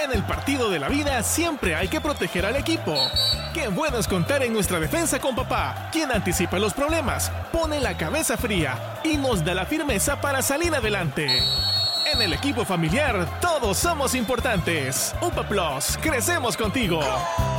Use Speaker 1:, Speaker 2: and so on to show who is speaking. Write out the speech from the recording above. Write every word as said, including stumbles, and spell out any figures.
Speaker 1: En el partido de la vida siempre hay que proteger al equipo. Qué bueno es contar en nuestra defensa con papá, quien anticipa los problemas, pone la cabeza fría y nos da la firmeza para salir adelante. En el equipo familiar, todos somos importantes. UPA Plus, crecemos contigo.